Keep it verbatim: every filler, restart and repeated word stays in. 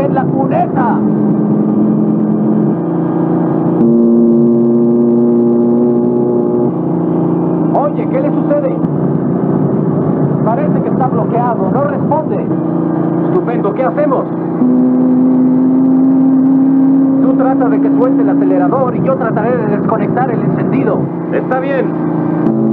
en la cuneta! Oye, ¿qué le sucede? Parece que está bloqueado, no responde. Estupendo, ¿qué hacemos? Tú trata de que suelte el acelerador y yo trataré de desconectar el encendido. Está bien.